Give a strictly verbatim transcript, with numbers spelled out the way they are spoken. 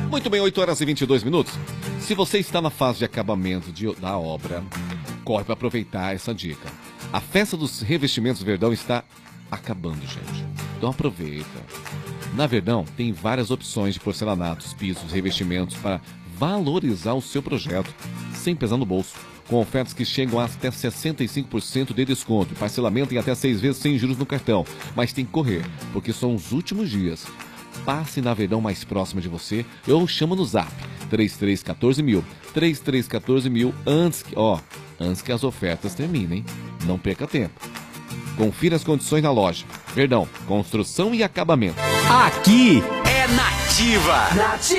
Muito bem, oito horas e vinte e dois minutos. Se você está na fase de acabamento de, da obra, corre para aproveitar essa dica. A festa dos revestimentos Verdão está acabando, gente. Então aproveita. Na Verdão tem várias opções de porcelanatos, pisos, revestimentos para valorizar o seu projeto sem pesar no bolso. Com ofertas que chegam a até sessenta e cinco por cento de desconto, parcelamento em até seis vezes sem juros no cartão. Mas tem que correr, porque são os últimos dias. Passe na Verdão mais próxima de você ou chama no zap três três um quatro mil, três três um quatro mil antes que, ó, antes que as ofertas terminem. Não perca tempo. Confira as condições na loja. Verdão, construção e acabamento. Aqui é Nativa. Nativa.